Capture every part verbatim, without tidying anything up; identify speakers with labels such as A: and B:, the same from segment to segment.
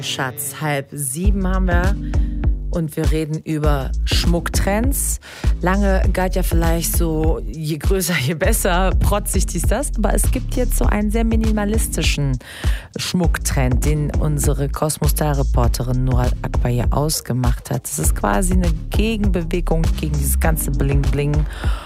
A: Schatz, halb sieben haben wir und wir reden über Schmucktrends. Lange galt ja vielleicht so, je größer, je besser, protzig dies, das. Aber es gibt jetzt so einen sehr minimalistischen Schmucktrend, den unsere Kosmos-Style-Reporterin Nura Akbar hier ausgemacht hat. Das ist quasi eine Gegenbewegung gegen dieses ganze Bling-Bling.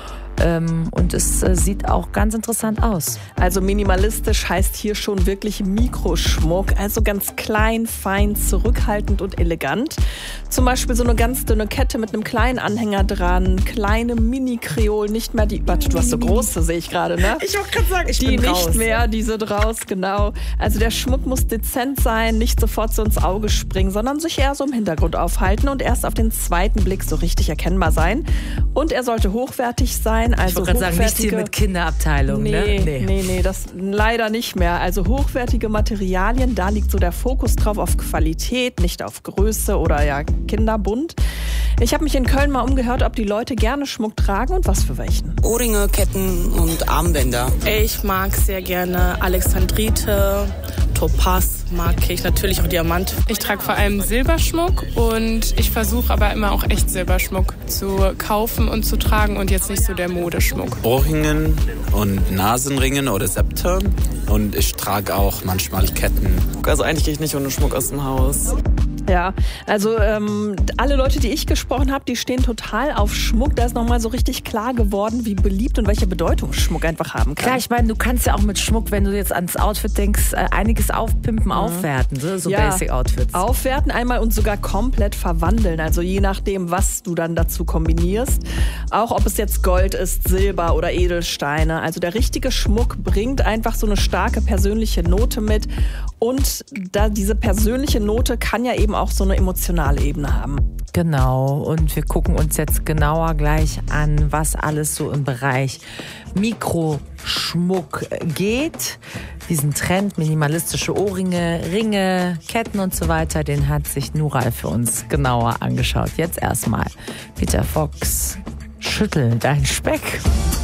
A: Ähm, und es äh, sieht auch ganz interessant aus.
B: Also minimalistisch heißt hier schon wirklich Mikroschmuck, also ganz klein, fein, zurückhaltend und elegant. Zum Beispiel so eine ganz dünne Kette mit einem kleinen Anhänger dran, kleine Mini-Kreol, nicht mehr die, warte, du hast so große, sehe ich gerade, ne?
A: Ich wollte gerade sagen, ich
B: die
A: bin
B: nicht
A: raus.
B: mehr, die sind raus, genau. Also der Schmuck muss dezent sein, nicht sofort so ins Auge springen, sondern sich eher so im Hintergrund aufhalten und erst auf den zweiten Blick so richtig erkennbar sein. Und er sollte hochwertig sein. Also
A: ich wollte gerade sagen, nicht hier mit Kinderabteilung,
B: nee,
A: ne?
B: Nee, nee, nee, das leider nicht mehr. Also hochwertige Materialien, da liegt so der Fokus drauf auf Qualität, nicht auf Größe oder ja Kinderbunt. Ich habe mich in Köln mal umgehört, ob die Leute gerne Schmuck tragen und was für welchen.
C: Ohrringe, Ketten und Armbänder.
D: Ich mag sehr gerne Alexandrite, Topaz mag ich, natürlich auch Diamant.
E: Ich trage vor allem Silberschmuck und ich versuche aber immer auch echt Silberschmuck zu kaufen und zu tragen und jetzt nicht so der Modeschmuck.
F: Ohrringen und Nasenringen oder Septen und ich trage auch manchmal Ketten.
G: Also eigentlich gehe ich nicht ohne Schmuck aus dem Haus.
B: Ja, also ähm, alle Leute, die ich gesprochen habe, die stehen total auf Schmuck. Da ist nochmal so richtig klar geworden, wie beliebt und welche Bedeutung Schmuck einfach haben kann.
A: Klar, ich meine, du kannst ja auch mit Schmuck, wenn du jetzt ans Outfit denkst, einiges aufpimpen, mhm. aufwerten, so, so
B: ja,
A: Basic-Outfits.
B: Aufwerten einmal und sogar komplett verwandeln, also je nachdem, was du dann dazu kombinierst. Auch ob es jetzt Gold ist, Silber oder Edelsteine. Also der richtige Schmuck bringt einfach so eine starke persönliche Note mit und da diese persönliche Note kann ja eben auch so eine emotionale Ebene haben.
A: Genau, und wir gucken uns jetzt genauer gleich an, was alles so im Bereich Mikroschmuck geht. Diesen Trend, minimalistische Ohrringe, Ringe, Ketten und so weiter, den hat sich Nura für uns genauer angeschaut. Jetzt erstmal Peter Fox, schüttel deinen Speck.